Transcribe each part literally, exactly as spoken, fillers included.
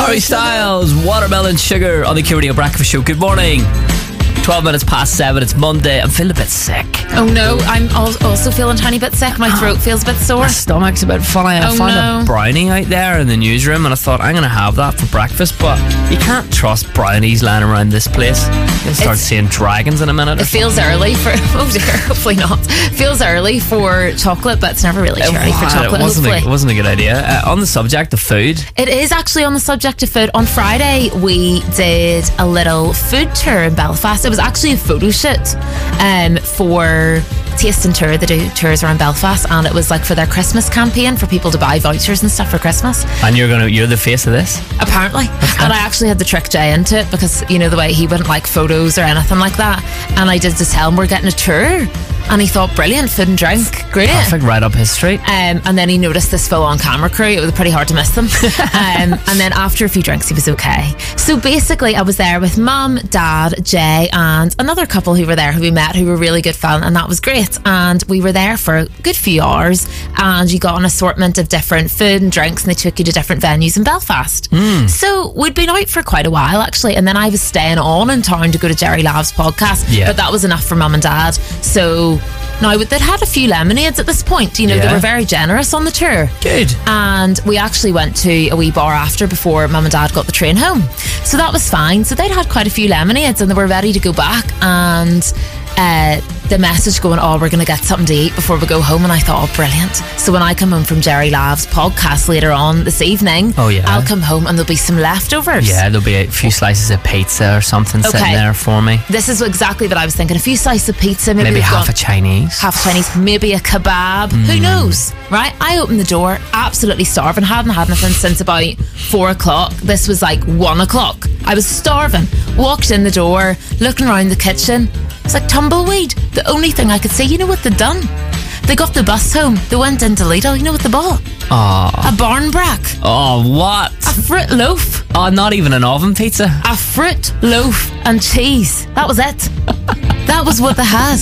Harry Styles, Watermelon Sugar on the Q Radio Breakfast Show. Good morning. twelve minutes past seven. It's Monday. I'm feeling a bit sick. Oh no, I'm al- also feeling a tiny bit sick. My throat feels a bit sore. My stomach's a bit funny. I Oh, found no. a brownie out there in the newsroom and I thought I'm going to have that for breakfast, but you can't trust brownies lying around this place. You'll start It's- seeing dragons in a minute. or It feels early for, oh dear, hopefully not. Feels early for chocolate, but it's never really too early for Wow, chocolate, it wasn't a, hopefully. it wasn't a good idea. Uh, on the subject of food, It is actually on the subject of food. On Friday, we did a little food tour in Belfast. It was actually a photo shoot um, for Taste and Tour. They do tours around Belfast, and it was like for their Christmas campaign for people to buy vouchers and stuff for Christmas. and you're gonna you're the face of this. Apparently. And I actually had to trick Jay into it because, you know, the way he wouldn't like photos or anything like that. And I did to tell him we're getting a tour. And he thought, brilliant, food and drink, great. Perfect, right up his street. Um, and then he noticed this full-on camera crew. It was pretty hard to miss them. um, and then after a few drinks, he was okay. So basically, I was there with Mum, Dad, Jay, and another couple who were there who we met who were really good fun, and that was great. And we were there for a good few hours, and you got an assortment of different food and drinks, and they took you to different venues in Belfast. So we'd been out for quite a while, actually, and then I was staying on in town to go to Jerry Lav's podcast, Yeah. but that was enough for Mum and Dad. So now they'd had a few lemonades at this point. You know, Yeah. they were very generous on the tour. Good. And we actually went to a wee bar after before Mum and Dad got the train home. So that was fine. So they'd had quite a few lemonades and they were ready to go back. And uh, the message going, oh, we're going to get something to eat before we go home. And I thought, oh, brilliant. So when I come home from Jerry Lav's podcast later on this evening, Oh, yeah. I'll come home and there'll be some leftovers. Yeah, there'll be a few slices of pizza or something sitting Okay. there for me. This is exactly what I was thinking. A few slices of pizza, maybe, Maybe we've half got- a Chinese. half Chinese, maybe a kebab. Who knows, right? I opened the door, absolutely starving. Hadn't had anything since about four o'clock. This was like one o'clock. I was starving. Walked in the door, looking around the kitchen. It's like tumbleweed. The only thing I could say, you know what they'd done? They got the bus home. They went into Lidl. You know what they bought? Oh, A barnbrack. oh, what? A fruit loaf. Oh, not even an oven pizza. A fruit loaf and cheese. That was it. That was what they had.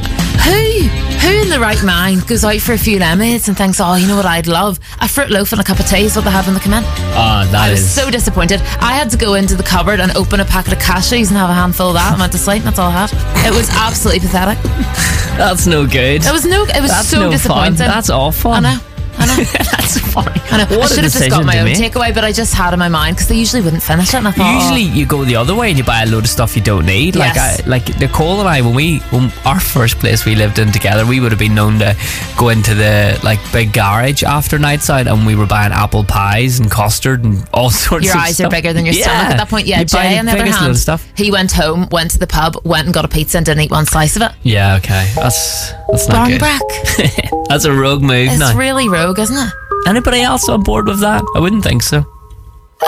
Who, who in the right mind goes out for a few lemonades and thinks, oh, you know what I'd love? A fruit loaf and a cup of tea is what they had when they come in. Oh, that I was is. so disappointed. I had to go into the cupboard and open a packet of cashews and have a handful of that and went to sleep. That's all I had. It was absolutely pathetic. That's no good. It was no, it was That's so no disappointing. fun. That's awful. I know. I know. That's funny. I know. I What a should have just decision got my to own make. takeaway, but I just had in my mind because they usually wouldn't finish it. And I thought, Usually you go the other way and you buy a load of stuff you don't need. Like Yes. I, like Nicole and I, when we when our first place we lived in together, we would have been known to go into the like big garage after nights out, and we were buying apple pies and custard and all sorts. your of eyes stuff. are bigger than your Yeah. stomach at that point. Yeah, You'd buy Jay, on the other biggest load hand, of stuff. he went home, went to the pub, went and got a pizza and didn't eat one slice of it. Yeah, okay, that's that's not good. Barnbrack. That's a rogue move. It's now. really rogue, isn't it? Anybody else on board with that? I wouldn't think so.